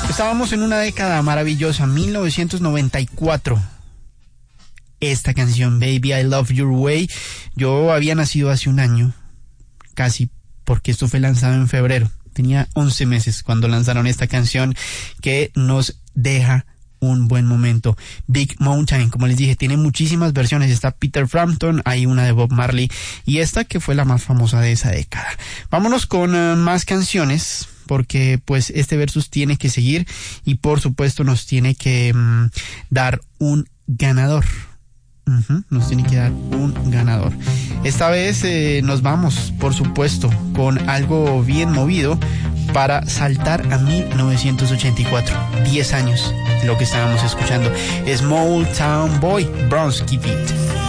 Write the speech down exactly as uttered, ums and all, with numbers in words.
Estábamos en una década maravillosa, mil novecientos noventa y cuatro. Esta canción, Baby I Love Your Way, yo había nacido hace un año, casi, porque esto fue lanzado en febrero. Tenía once meses cuando lanzaron esta canción que nos deja un buen momento. Big Mountain, como les dije, tiene muchísimas versiones. Está Peter Frampton, hay una de Bob Marley y esta que fue la más famosa de esa década. Vámonos con uh, más canciones, porque pues este versus tiene que seguir y por supuesto nos tiene que um, dar un ganador. Uh-huh, nos tiene que dar un ganador. Esta vez eh, nos vamos, por supuesto, con algo bien movido para saltar a mil novecientos ochenta y cuatro. diez años, lo que estábamos escuchando. Small Town Boy, Bronski Beat.